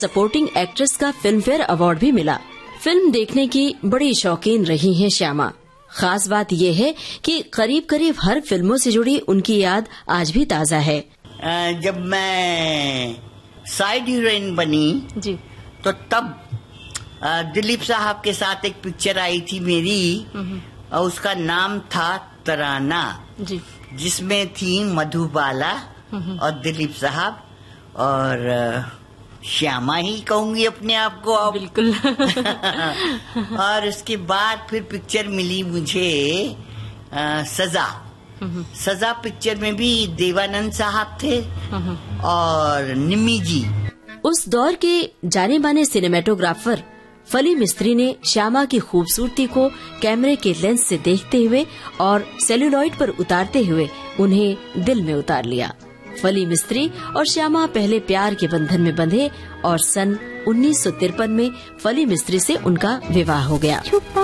Supporting actress का Filmfare award भी मिला। फिल्म देखने की बड़ी शौकीन रही हैं श्यामा। खास बात यह है कि करीब करीब हर फिल्मों से जुड़ी उनकी याद आज भी ताज़ा है। जब मैं साइड हीरोइन बनी जी, तो तब दिलीप साहब के साथ एक पिक्चर आई थी मेरी, और उसका नाम था तराना जी, जिसमें थी मधुबाला और दिलीप साहब और श्यामा ही कहूंगी अपने आप को अब। बिल्कुल। और उसके बाद फिर पिक्चर मिली मुझे सजा। सजा पिक्चर में भी देवानंद साहब थे और निम्मी जी। उस दौर के जाने माने सिनेमेटोग्राफर फली मिस्त्री ने श्यामा की खूबसूरती को कैमरे के लेंस से देखते हुए और सेल्यूलॉइड पर उतारते हुए उन्हें दिल में उतार लिया। फली मिस्त्री और श्यामा पहले प्यार के बंधन में बंधे और सन 1953 में फली मिस्त्री से उनका विवाह हो गया।